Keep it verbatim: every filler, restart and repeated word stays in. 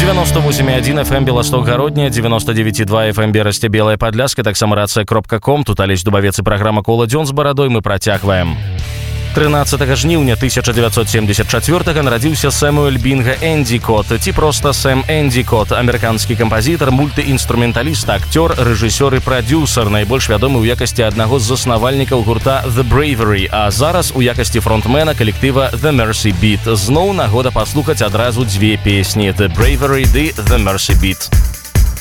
девяносто восемь и один эф эм Белосток-Гародня, девяносто девять и два эф эм Берасце, Белая Подляска, таксама рацыя кропка ком. Тут Алесь Дубавец и праграма «Кола дзён» з барадой мы працягваем. трынаццатага жніўня тысяча дзевяцьсот семьдесят чацвёртага нарадзіўся Сэмюэль Бінга Эндікот, ці проста Сэм Эндікот, амерыканскі кампазітар, мультыінструменталіст, акцёр, рэжысёр і прадзюсар, найбольш вядомы ў якасці аднаго з заснавальнікаў гурта The Bravery, а зараз у якасці фронтмена калектыва The Mercy Beat. Зноў нагода паслухаць адразу дзве песні: The Bravery ды The Mercy Beat.